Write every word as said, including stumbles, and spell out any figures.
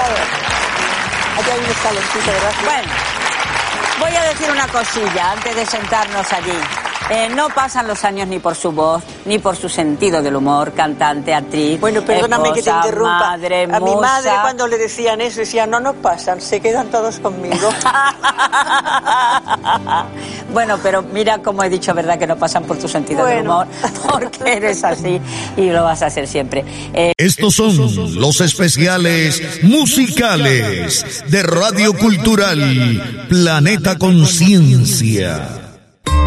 Aquí hay un escaloncito, ¿verdad? Bueno, voy a decir una cosilla antes de sentarnos allí. Eh, no pasan los años ni por su voz, ni por su sentido del humor, cantante, actriz. Bueno, perdóname esposa, que te interrumpa. Madre, a musa. mi madre cuando le decían eso decía, no nos pasan, se quedan todos conmigo. Bueno, pero mira como he dicho, ¿verdad? Que no pasan por tu sentido Bueno. del humor, porque eres así y lo vas a hacer siempre. Eh, Estos son los especiales musicales de Radio Cultural Planeta Conciencia.